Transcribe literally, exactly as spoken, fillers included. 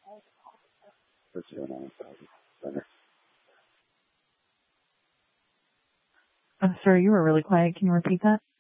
I'm sorry, you were really quiet. Can you repeat that?